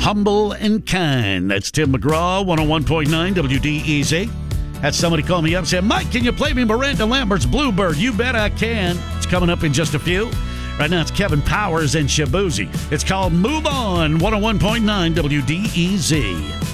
Humble and Kind. That's Tim McGraw, 101.9 WDEZ. Had somebody call me up and say, Mike, can you play me Miranda Lambert's Bluebird? You bet I can. It's coming up in just a few. Right now it's Kevin Powers and Shabuzi. It's called Move On, 101.9 WDEZ.